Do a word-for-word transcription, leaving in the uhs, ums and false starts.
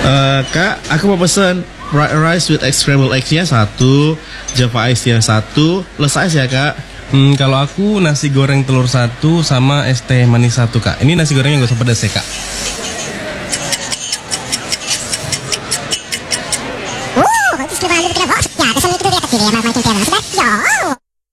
Eh, Kak, aku mau pesen fried rice with egg scrambled eggs-nya satu, Java Ice yang satu, less ice ya Kak. Hmm, kalau aku nasi goreng telur satu sama es teh manis satu kak. Ini nasi gorengnya gak usah pedas ya kak. Oh, det skulle vara lite grann. Ja, det som lite vet att det är man kan inte göra sådär. Ja.